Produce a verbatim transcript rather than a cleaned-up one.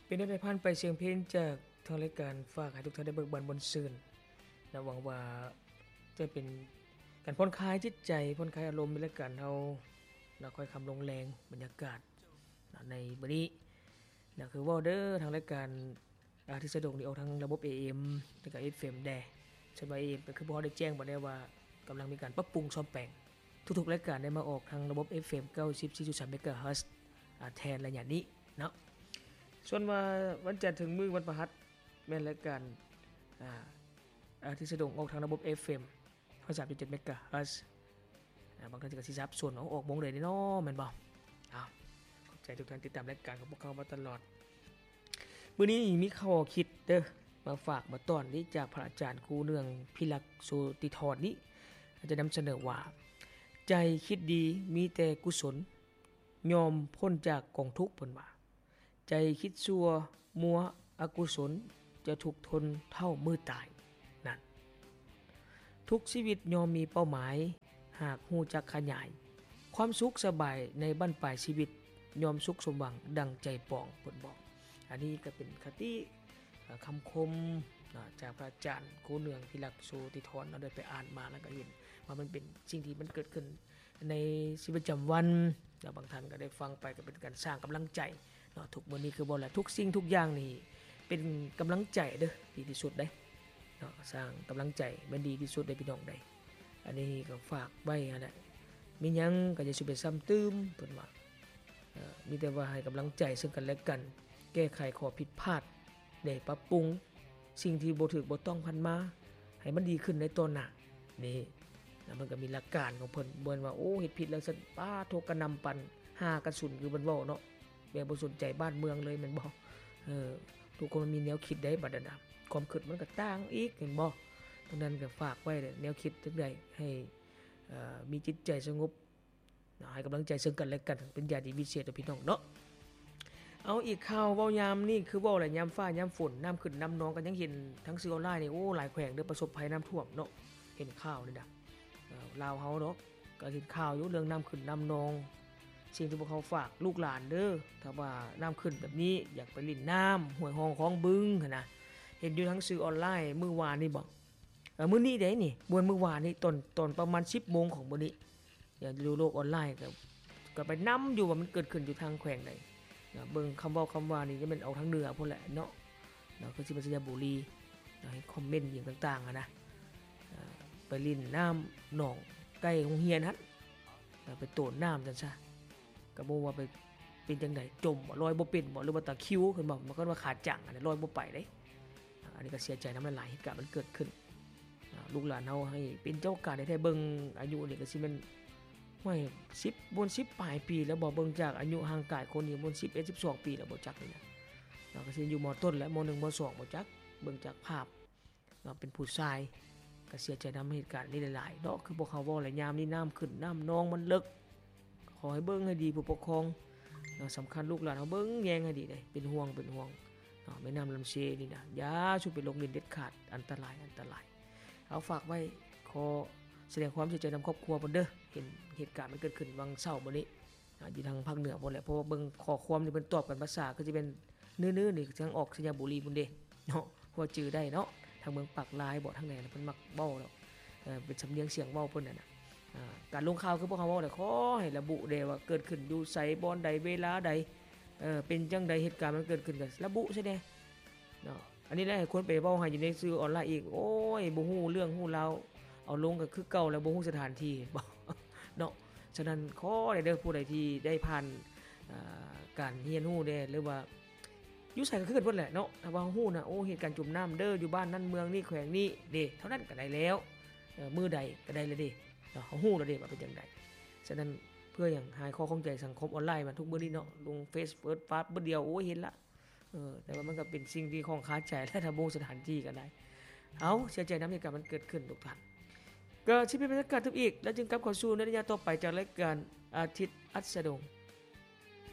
เป็นได้ผ่านไปเสียงเพลงจากทางรายการฝากให้ทุกท่านได้เบิกบานบนซื่นนะหวังว่าจะเป็นการผ่อนคลายจิตใจผ่อนคลายอารมณ์ในรายการเฮานะค่อยคำลงแรงบรรยากาศนะในมื้อนี้นะคือว่าเด้อทางรายการอาทิตย์สะดวกนี่ออกทางระบบ เอ เอ็ม แล้วก็ เอฟ เอ็ม แดส่วนว่า เอ เอ็ม ก็คือบ่ได้แจ้งบ่ได้ว่ากำลังมีการปรับปรุงซ่อมแปลงทุกๆรายการได้มาออกทางระบบ เอฟ เอ็ม เก้าสิบสี่จุดสาม เมกะเฮิรตซ์อ่าแทนระยะนี้เนาะส่วนว่าวันจันทร์ถึงมื้อวันพฤหัสแม่นรายการอ่าอาทิตย์สะดวกออกทางระบบ เอฟ เอ็ม สามจุดเจ็ด เมกะเฮิรตซ์อ่าบางท่านก็สิทราบส่วนออกวงเลยเนาะแม่นบ่อ้าวขอบใจทุกท่านติดตามรายการของพวกเขามาตลอดมื้อนี้มีข้อคิดเด้อมาฝากมาต้อนนี้จากพระอาจารย์ครูเนืองพิลักษ์โสติธรนี้จะนำเสนอว่าใจคิดดีมีแต่กุศลยอมพ้นจากกองทุกข์เพิ่นว่าใจคิดชั่วมัวอกุศลจะทุกข์ทนเท่ามือตายนั่นทุกชีวิตยอมมีเป้าหมายหากฮู้จักขยายความสุขสบายในบั้นปลายชีวิตยอมสุขสมหวังดังใจปองเพิ่นบอกอันนี้ก็เป็นคติคำคมจากพระอาจารย์ครูเนืองพิลักษ์โสติธรเราได้ไปอ่านมาแล้วก็เห็นว่ามันเป็นสิ่งที่มันเกิดขึ้นในชีวิตประจำวันแล้วบางท่านก็ได้ฟังไปก็เป็นการสร้างกำลังใจเนาะทุกมื้อนี้คือบ่ล่ะทุกสิ่งทุกอย่างนี่เป็นกำลังใจเด้อดีที่สุดเด้เนาะสร้างกำลังใจมันดีที่สุดได้พี่น้องได้อันนี้ก็ฝากไว้นั่นแหละมีหยังก็อย่าสิไปซ้ำตื้มเพิ่นว่าเอ่อมีแต่ว่าให้กำลังใจซึ่งกันและกันแก้ไขข้อผิดพลาดได้ปรับปรุงสิ่งที่บ่ถูกบ่ต้องผ่านมาให้มันดีขึ้นในตอนหน้านี่แล้วมันก็มีหลักการของเพิ่นบ่นว่าโอ้เฮ็ดผิดแล้วซั่นป้าโทกระนำปันหากระสุนคือเพิ่นเว้าเนาะแบบบ่สนใจบ้านเมืองเลยแม่นบ่เออทุกคนมันมีแนวคิดได้บัดนั้นความคิดมันก็ต่างอีกเห็นบ่ตรงนั้นก็ฝากไว้แนวคิดจังได๋ให้เอ่อมีจิตใจสงบให้กำลังใจซึ่งกันและกันเป็นญาติพิเศษต่อพี่น้องเนาะเอาอีกข่าวเว้ายามนี่คือเว้าแหละยามฟ้ายามฝนน้ำขึ้นน้ำนองก็ยังเห็นทั้งสื่อออนไลน์นี่โอ้หลายแขวงเด้อประสบภัยน้ำท่วมเนาะเห็นข่าวนี่ดะเอ่อลาวเฮาเนาะก็เห็นข่าวอยู่เรื่องน้ำขึ้นน้ำนองสิ่งที่พวกเขาฝากลูกหลานเด้อถ้าว่าน้ำขึ้นแบบนี้อยากไปเล่นน้ำห้วยห้องคลองบึงหั่นน่ะเห็นอยู่ทั้งสื่อออนไลน์มื้อวานนี่บ่เออมื้อนี้ได้นี่บ่มื้อวานนี่ตอนตอนประมาณ สิบโมงของมื้อนี้อย่าดูโลกออนไลน์ก็ก็ไปนำอยู่ว่ามันเกิดขึ้นอยู่ทางแขวงใดเบิ่งคำเว้าคำว่านี่จะเป็นออกทางเหนือพุ่นแหละเนาะเนาะคือสิเป็นสยบุรีให้คอมเมนต์อย่างต่างๆอ่ะนะไปลิ้นน้ำหนองใกล้โรงเรียนหั่นไปโตนน้ำจังซ่ะก็บ่ว่าไปเป็นจังได๋จมบ่ลอยบ่เป็นบ่หรือว่าตะคริวขึ้นบ่มันก็ว่าขาดจังอันนี้ลอยบ่ไปเด้อันนี้ก็เสียใจนำหลายๆเหตุการณ์มันเกิดขึ้นลูกหลานเฮาให้เป็นเจ้าการได้แท้เบิ่งอายุนี่ก็สิแม่นห้วยสิบบนสิบปลายปีแล้วบ่เบิ่งจากอายุห่างกายคนนี่บนสิบเอ็ด สิบสองปีแล้วบ่จักนี่นะเราก็สิอยู่ม.ต้นและม.หนึ่ง ม.สอง บ่จักเบิ่งจากภาพเราเป็นผู้ชายก็เสียใจนำเหตุการณ์นี้หลายๆเนาะคือพวกเขาเว้าหลายยามนี้น้ำขึ้นน้ำนองมันลึกขอให้เบิ่งให้ดีผู้ปกครองสำคัญลูกหลานเฮาเบิ่งแยงให้ดีเด้เป็นห่วงเป็นห่วงเนาะแม่น้ำลำเชนี่นะอย่าสุไปลงเล่นเด็ดขาดอันตรายอันตรายเอาฝากไว้ขอแสดงความเสียใจนำครอบครัวเพิ่นเด้อเห็นเหตุการณ์มันเกิดขึ้นวังเช้ามื้อนี้อยู่ทางภาคเหนือพุ่นแหละเพราะว่าเบิ่งข้อความที่เพิ่นตอบกันภาษาคือสิเป็นนื้อๆนี่ทางออกสยบุรีพุ่นเด้เนาะพอจื้อได้เนาะทางเมืองปากลายบ่ทางไหนเพิ่นมักเว้าแล้วเอ่อเป็นสำเนียงเสียงเว้าเพิ่นน่ะนะอ่าการลงข่าวคือพวกเขาเว้าได้ขอให้ระบุได้ว่าเกิดขึ้นอยู่ไสบ่อนใดเวลาใดเอ่อเป็นจังได๋เหตุการณ์มันเกิดขึ้นก็ระบุซะแน่เนาะอันนี้แหละให้คนไปเว้าให้อยู่ในสื่อออนไลน์อีกโอ้ยบ่ฮู้เรื่องฮู้ราวเอาลงก็คือเก่าแล้วบ่ฮู้สถานที่บ่เนาะฉะนั้นขอได้เด้อผู้ใดที่ได้ผ่านอ่าการเรียนรู้ได้หรือว่าอยู่ไสก็คือกันเบิดแหละเนาะถ้าว่าฮู้น่ะโอ้เหตุการณ์จมน้ำเด้ออยู่บ้านนั้นเมืองนี้แขวงนี้เด้เท่านั้นก็ได้แล้วเอ่อมื้อใดก็ได้แล้วเด้เนาะเฮาฮู้แล้วเด้ว่าเป็นจังได๋ฉะนั้นเพื่อหยังหายข้อข้องใจสังคมออนไลน์มันทุกมื้อนี้เนาะลงเฟซเปิดฟาดมื้อเดียวโอ้ยเห็นละเออแต่ว่ามันก็เป็นสิ่งที่ข้องคาใจและถ้าบ่สถานที่ก็ได้เอาเสียใจนำเหตุการณ์มันเกิดขึ้นทุกท่านก็สิเป็นบรรยากาศทุกอีกแล้วจึงกลับเข้าสู่ในระยะต่อไปจากรายการอาทิตย์อัสดง